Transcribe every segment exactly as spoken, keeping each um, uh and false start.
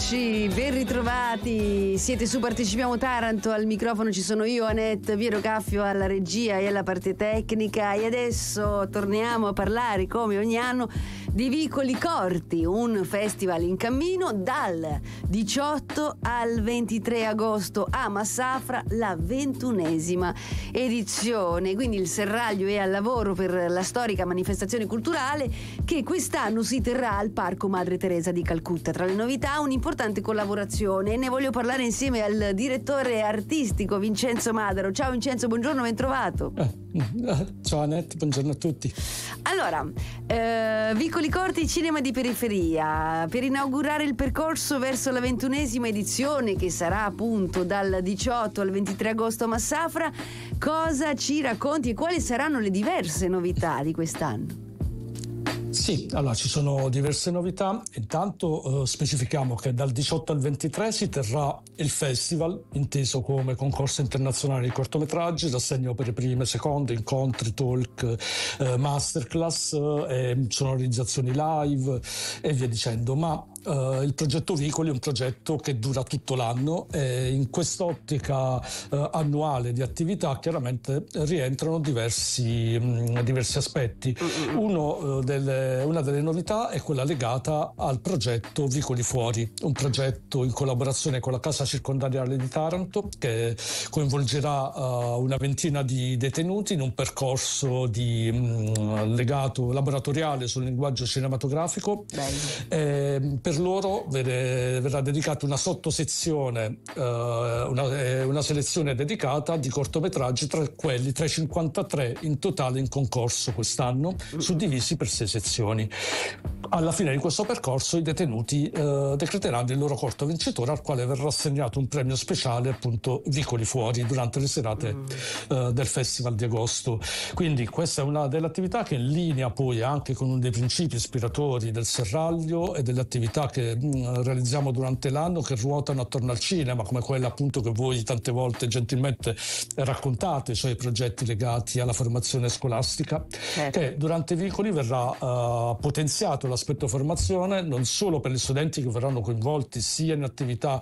Eccoci, ben ritrovati. Siete su Partecipiamo Taranto, al microfono ci sono io, Annette, Piero Caffio alla regia e alla parte tecnica, e adesso torniamo a parlare come ogni anno di Vicoli Corti, un festival in cammino dal diciotto al ventitré agosto a Massafra, la ventunesima edizione. Quindi il serraglio è al lavoro per la storica manifestazione culturale che quest'anno si terrà al Parco Madre Teresa di Calcutta. Tra le novità un'importante collaborazione, e ne voglio parlare insieme al direttore artistico Vincenzo Madaro. Ciao Vincenzo, buongiorno, ben trovato. Ciao Annette, buongiorno a tutti. Allora, eh, Vicoli Corti, cinema di periferia, per inaugurare il percorso verso la ventunesima edizione, che sarà appunto dal diciotto al ventitré agosto a Massafra, cosa ci racconti e quali saranno le diverse novità di quest'anno? Sì, allora ci sono diverse novità. Intanto eh, specifichiamo che dal diciotto al ventitré si terrà il festival, inteso come concorso internazionale di cortometraggi, rassegna opere prime, seconde, incontri, talk, eh, masterclass, eh, sonorizzazioni live e via dicendo. Ma Uh, il progetto Vicoli è un progetto che dura tutto l'anno, e in quest'ottica uh, annuale di attività chiaramente rientrano diversi, mh, diversi aspetti. Uno, uh, delle, una delle novità è quella legata al progetto Vicoli Fuori, un progetto in collaborazione con la Casa Circondariale di Taranto che coinvolgerà uh, una ventina di detenuti in un percorso di, mh, legato laboratoriale sul linguaggio cinematografico. Eh, per loro verrà dedicata una sottosezione, eh, una, una selezione dedicata di cortometraggi, tra quelli, tra i cinquantatré in totale in concorso quest'anno, suddivisi per sei sezioni. Alla fine di questo percorso i detenuti eh, decreteranno il loro corto vincitore, al quale verrà assegnato un premio speciale, appunto Vicoli Fuori, durante le serate mm. eh, del Festival di agosto. Quindi questa è una delle attività che è in linea poi anche con uno dei principi ispiratori del serraglio e delle attività che mh, realizziamo durante l'anno, che ruotano attorno al cinema, come quella appunto che voi tante volte gentilmente raccontate, cioè i progetti legati alla formazione scolastica, certo. Che durante i Vicoli verrà uh, potenziato l'aspetto formazione non solo per gli studenti che verranno coinvolti sia in attività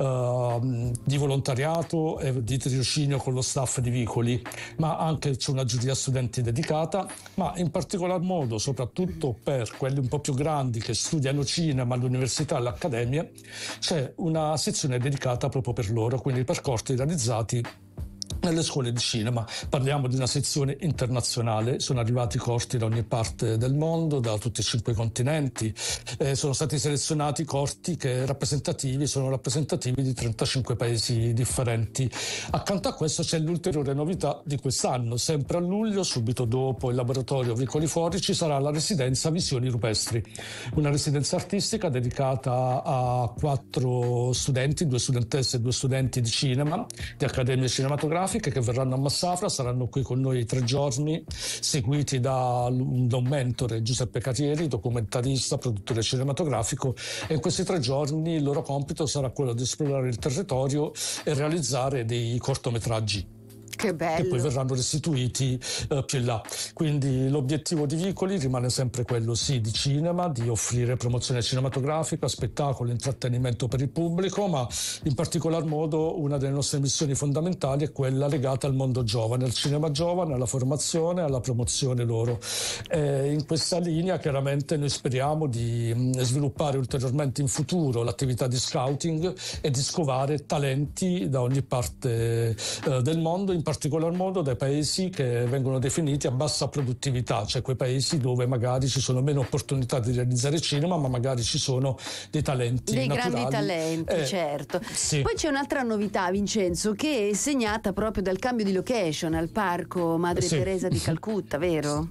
uh, di volontariato e di tirocinio con lo staff di Vicoli, ma anche c'è una giuria studenti dedicata, ma in particolar modo soprattutto per quelli un po' più grandi che studiano cinema all'università e all'accademia, c'è una sezione dedicata proprio per loro, quindi i percorsi realizzati nelle scuole di cinema. Parliamo di una sezione internazionale, sono arrivati corti da ogni parte del mondo, da tutti e cinque i continenti, eh, sono stati selezionati corti che rappresentativi, sono rappresentativi di trentacinque paesi differenti. Accanto a questo c'è l'ulteriore novità di quest'anno, sempre a luglio, subito dopo il laboratorio Vicoli Fuori, ci sarà la residenza Visioni Rupestri, una residenza artistica dedicata a quattro studenti, due studentesse e due studenti di cinema, di accademie cinematografiche, che verranno a Massafra, saranno qui con noi tre giorni, seguiti da, da un mentore, Giuseppe Catieri, documentarista, produttore cinematografico, e in questi tre giorni il loro compito sarà quello di esplorare il territorio e realizzare dei cortometraggi. Che bello. Che poi verranno restituiti uh, più in là. Quindi l'obiettivo di Vicoli rimane sempre quello, sì, di cinema, di offrire promozione cinematografica, spettacolo, intrattenimento per il pubblico, ma in particolar modo una delle nostre missioni fondamentali è quella legata al mondo giovane, al cinema giovane, alla formazione, alla promozione loro. E in questa linea chiaramente noi speriamo di mh, sviluppare ulteriormente in futuro l'attività di scouting e di scovare talenti da ogni parte uh, del mondo, in particolar modo dai paesi che vengono definiti a bassa produttività, cioè quei paesi dove magari ci sono meno opportunità di realizzare cinema, ma magari ci sono dei talenti dei naturali. grandi talenti, eh, certo. Sì. Poi c'è un'altra novità, Vincenzo, che è segnata proprio dal cambio di location al Parco Madre sì. Teresa di Calcutta, vero?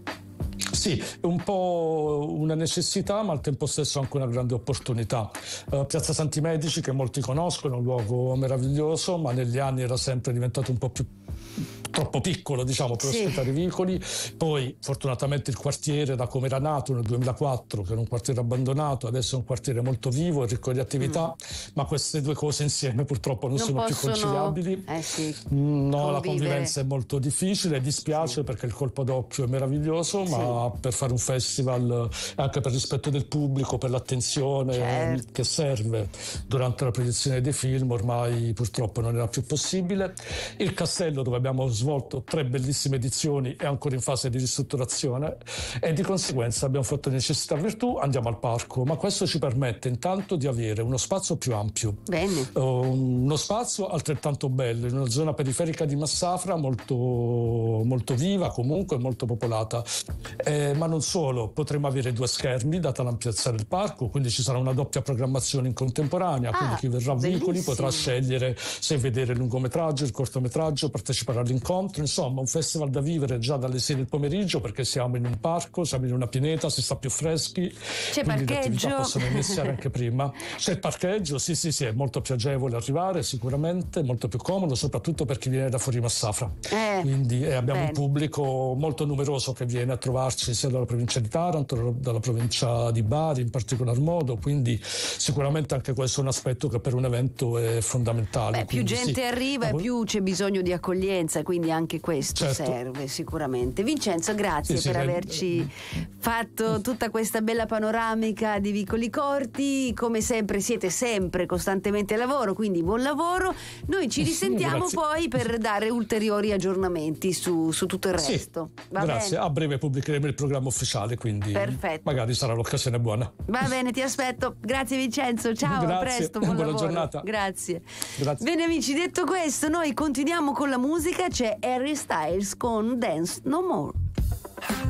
Sì, è un po' una necessità, ma al tempo stesso anche una grande opportunità. Uh, Piazza Santi Medici, che molti conoscono, è un luogo meraviglioso, ma negli anni era sempre diventato un po' più troppo piccolo, diciamo, per sì. ospitare i veicoli. Poi fortunatamente il quartiere, da come era nato nel duemilaquattro, che era un quartiere abbandonato, adesso è un quartiere molto vivo e ricco di attività, mm. ma queste due cose insieme purtroppo non, non sono possono... più conciliabili. Eh sì, no, convivere. La convivenza è molto difficile, dispiace sì. perché il colpo d'occhio è meraviglioso, sì. ma per fare un festival, anche per rispetto del pubblico, per l'attenzione certo. che serve durante la proiezione dei film, ormai purtroppo non era più possibile. Il Castello, dove abbiamo svolto tre bellissime edizioni, è ancora in fase di ristrutturazione e di conseguenza abbiamo fatto necessità virtù, andiamo al parco, ma questo ci permette intanto di avere uno spazio più ampio. Bene. Uno spazio altrettanto bello, in una zona periferica di Massafra molto, molto viva, comunque molto popolata. Eh, ma non solo, potremo avere due schermi data l'ampiezza del parco, quindi ci sarà una doppia programmazione in contemporanea, ah, quindi chi verrà a Vicoli bellissimo. potrà scegliere se vedere il lungometraggio, il cortometraggio, partecipare all'incontro, insomma un festival da vivere già dalle sei del pomeriggio, perché siamo in un parco, siamo in una pineta, si sta più freschi, c'è quindi parcheggio. le attività possono iniziare anche prima. C'è il parcheggio, sì sì sì, è molto più agevole arrivare sicuramente, molto più comodo, soprattutto per chi viene da fuori Massafra. Eh, quindi eh, abbiamo bene. un pubblico molto numeroso che viene a trovarci sia dalla provincia di Taranto, dalla provincia di Bari in particolar modo, quindi sicuramente anche questo è un aspetto che per un evento è fondamentale. Beh, più gente sì. arriva e più c'è bisogno di accoglienza, quindi anche questo certo. serve sicuramente. Vincenzo, grazie sì, per sì, averci eh, fatto tutta questa bella panoramica di Vicoli Corti. Come sempre siete sempre costantemente a lavoro, quindi buon lavoro. Noi ci risentiamo poi per dare ulteriori aggiornamenti su, su tutto il resto. Sì, Va grazie, bene? a breve pubblicheremo il programma ufficiale, quindi perfetto. Magari sarà l'occasione buona. Va bene, ti aspetto. Grazie Vincenzo, ciao, grazie. a presto, buon buona lavoro. giornata. Grazie. Grazie. Bene amici, detto questo, noi continuiamo con la musica. C'è Harry Styles con Dance No More.